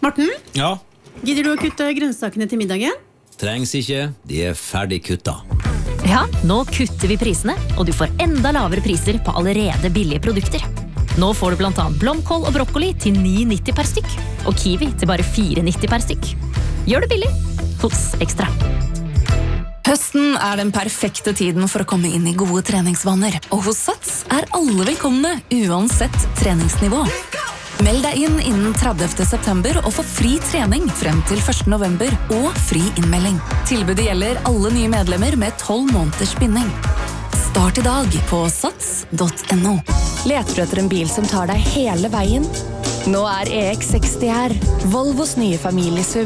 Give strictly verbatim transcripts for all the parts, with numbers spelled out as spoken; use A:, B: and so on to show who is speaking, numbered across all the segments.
A: Morten,
B: Ja,
A: gidder du å kutte grønnsakene til middagen?
B: trengs ikke, de er ferdig kutta.
C: Ja, nå kutter vi prisene, og du får enda lavere priser på allerede billige produkter. Nå får du blant annet blomkål og brokkoli til ni nitti per stykk, og kiwi til bare fire nitti per stykk. Gjør det billig hos Ekstra.
D: Høsten er den perfekte tiden for å komme inn i gode treningsvaner, og hos Sats er alle velkomne, uansett treningsnivå. Meld deg inn innen tredivte september og få fri trening frem til første november og fri innmelding. Tilbudet gjelder alle nye medlemmer med tolv måneders binding. Start i dag på sats punktum no.
E: Leter du etter en bil som tar deg hele veien? Nå er E X seksti her, Volvos nye familiesuv.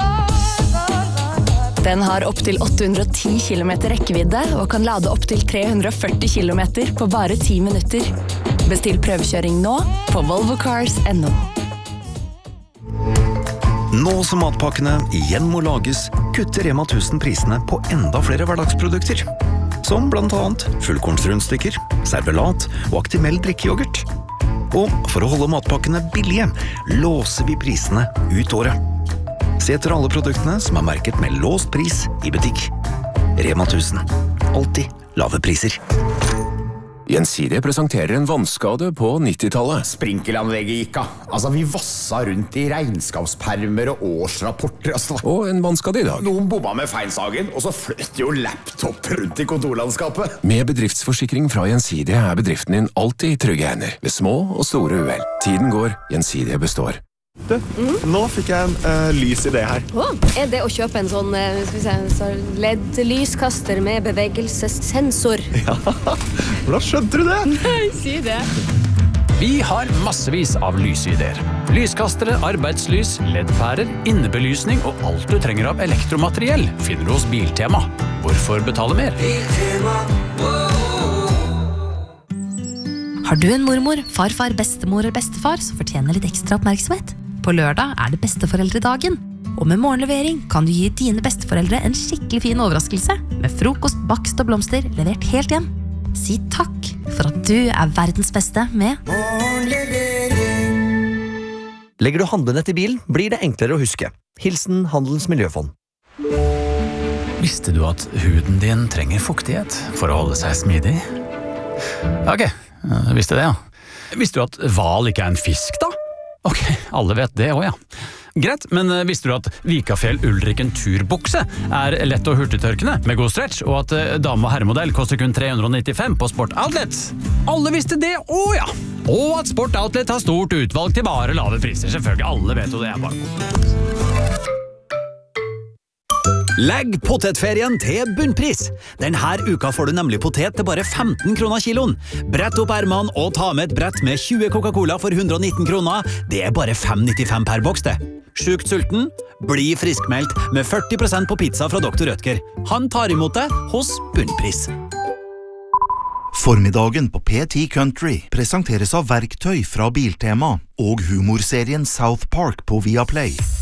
E: Den har opp til åtte hundre og ti kilometer rekkevidde og kan lade opp til tre hundre og førti kilometer på bare ti minutter. Bestill prøvekjøring nå på volvo cars punktum no.
F: Nå som matpakkene igjen må lages, kutter Rema tusen prisene på enda flere hverdagsprodukter. Som blant annet fullkornsrundstykker, servelat og Actimel drikkejoghurt. Og for å holde matpakkene billige, låser vi prisene ut året. Se etter alle produktene som er merket med låst pris i butikk. Rema tusen. Alltid lave priser.
G: Gjensidige presenterer en vannskade på nittitallet.
H: Sprinkelanlegget gikk av. Altså, vi vassa rundt i regnskapspermer og årsrapporter. Altså.
G: Og en vannskade i dag.
H: Noen bomma med feilsagen, og så fløt jo laptop rundt i kontorlandskapet.
G: Med bedriftsforsikring fra Gjensidige er bedriften din alltid i trygge hender, ved små og store uhell. Tiden går, Gjensidige består.
I: Du, mm. nå fikk jeg en uh, lys idé her.
E: Oh, er det å kjøpe en sånn, uh, skal vi se, så L E D-lyskaster med bevegelsessensor?
I: Ja, hvordan skjønte du det?
E: Nei, si det.
J: Vi har massevis av lysideer. Lyskastere, arbeidslys, L E D-pærer, innebelysning og alt du trenger av elektromateriell finner du hos Biltema. Hvorfor betale mer? Biltema.
C: Har du en mormor, farfar, bestemor eller bestefar som fortjener litt ekstra oppmerksomhet? På lørdag er det besteforeldredagen, og med morgenlevering kan du gi dine besteforeldre en skikkelig fin overraskelse med frokost, bakst og blomster levert helt hjem. Si takk for at du er verdens beste med morgenlevering.
K: Legger du handlenett i bilen, blir det enklere å huske. Hilsen Handelens Miljøfond.
J: Visste du at huden din trenger fuktighet for å holde seg smidig? Ok, jeg visste det, ja. Visste du at hval ikke er en fisk, da? Ok, alle vet det også, ja. Greit, men visste du at Vikafjell Ulriken turbukse er lett og hurtigtørkende med god stretch, og at dame- og herremodell koster kun tre hundre og nittifem på Sport Outlet? Alle visste det også, ja. Og at Sport Outlet har stort utvalg til bare lave priser. Selvfølgelig, alle vet jo det er bare.
L: Legg potetferien til bunnpris. Denne uka får du nemlig potet til bare femten kroner kiloen. Brett opp ermene og ta med et brett med tjue Coca-Cola for hundre og nitten kroner. Det er bare fem nittifem per boks det. Sjukt sulten? Bli friskmeldt med førti prosent på pizza fra doktor Rødtger. Han tar imot deg hos bunnpris.
M: Formiddagen på P ti Country presenteres av verktøy fra Biltema og humorserien South Park på Viaplay.